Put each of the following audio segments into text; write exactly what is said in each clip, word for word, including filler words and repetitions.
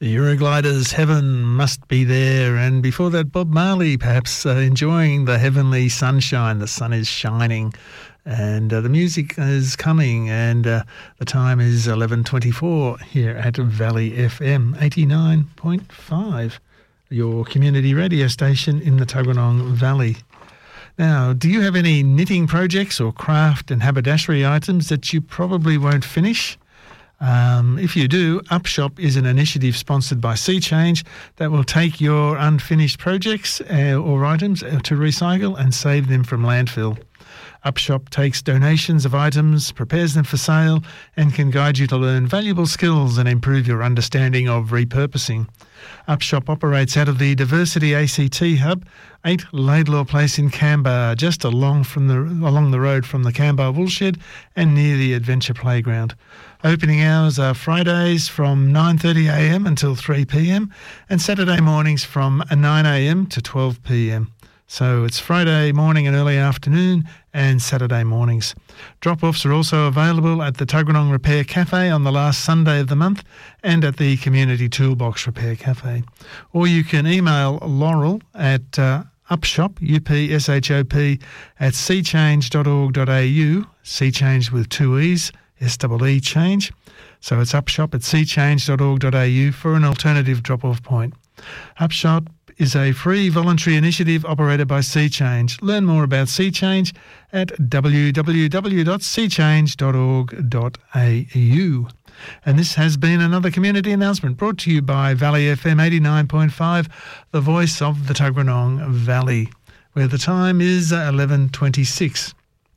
The Eurogliders, Heaven Must Be There. And before that, Bob Marley, perhaps uh, enjoying the heavenly sunshine. The sun is shining and uh, the music is coming, and uh, the time is eleven twenty-four here at Valley F M eighty-nine point five, your community radio station in the Tuggeranong Valley. Now, do you have any knitting projects or craft and haberdashery items that you probably won't finish? Um, if you do, Upshop is an initiative sponsored by Sea Change that will take your unfinished projects uh, or items to recycle and save them from landfill. Upshop takes donations of items, prepares them for sale, and can guide you to learn valuable skills and improve your understanding of repurposing. Upshop operates out of the Diversity A C T Hub, eight Laidlaw Place in Canberra, just along from the along the road from the Canberra Woolshed and near the Adventure Playground. Opening hours are Fridays from nine thirty a m until three p m and Saturday mornings from nine a m to twelve p m. So it's Friday morning and early afternoon and Saturday mornings. Drop-offs are also available at the Tuggeranong Repair Cafe on the last Sunday of the month and at the Community Toolbox Repair Cafe. Or you can email Laurel at uh, upshop, U P S H O P, at seachange dot org dot a u, seachange with two E's, S E E change. So it's upshop at seachange dot org dot a u for an alternative drop-off point. Upshop is a free voluntary initiative operated by Sea Change. Learn more about Sea Change at w w w dot sea change dot org dot a u. And this has been another community announcement brought to you by Valley F M eighty-nine point five, the voice of the Tuggeranong Valley, where the time is eleven twenty-six.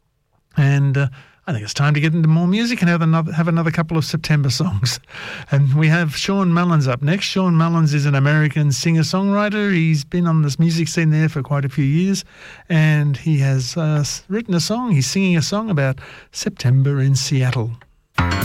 And uh, I think it's time to get into more music and have another, have another couple of September songs. And we have Sean Mullins up next. Sean Mullins is an American singer-songwriter. He's been on this music scene there for quite a few years, and he has uh, written a song. He's singing a song about September in Seattle.